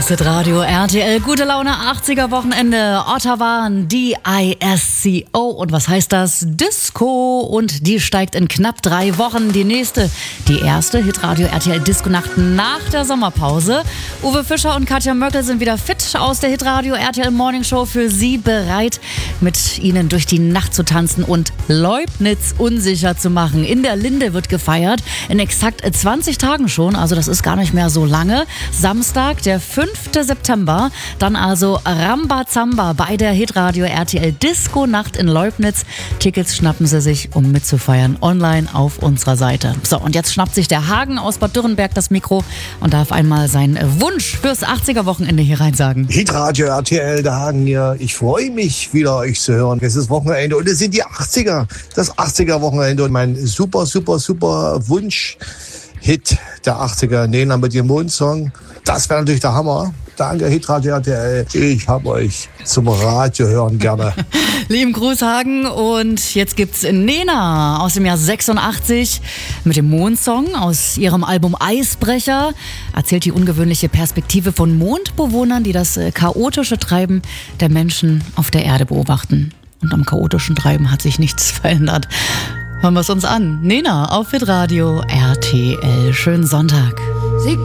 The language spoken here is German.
aus Radio RTL. Gute Laune, 80er Wochenende, Ottawa, DISCO. Und was heißt das? Disco. Und die steigt in knapp 3 Wochen. Die erste Hitradio RTL Disco-Nacht nach der Sommerpause. Uwe Fischer und Katja Möckel sind wieder fit aus der Hitradio RTL Morning Show für Sie bereit, mit Ihnen durch die Nacht zu tanzen und Leubnitz unsicher zu machen. In der Linde wird gefeiert, in exakt 20 Tagen schon, also das ist gar nicht mehr so lange. Samstag, der 5. September, dann also Rambazamba bei der Hitradio RTL Disco-Nacht in Leubnitz. Tickets schnappen Sie sich, um mitzufeiern, online auf unserer Seite. So, und jetzt schnappt sich der Hagen aus Bad Dürrenberg das Mikro und darf einmal seinen Wunsch fürs 80er-Wochenende hier rein sagen. Hitradio RTL, der Hagen hier. Ich freue mich, wieder euch zu hören. Es ist Wochenende und es sind die 80er. Das 80er-Wochenende und mein super Wunsch-Hit der 80er. Nena mit dem Mondsong. Das wäre natürlich der Hammer. Danke, Hitradio RTL. Ich hab euch zum Radio hören gerne. Lieben Gruß, Hagen. Und jetzt gibt's Nena aus dem Jahr 86 mit dem Mondsong aus ihrem Album Eisbrecher. Erzählt die ungewöhnliche Perspektive von Mondbewohnern, die das chaotische Treiben der Menschen auf der Erde beobachten. Und am chaotischen Treiben hat sich nichts verändert. Hören wir es uns an. Nena auf Hitradio RTL. Schönen Sonntag.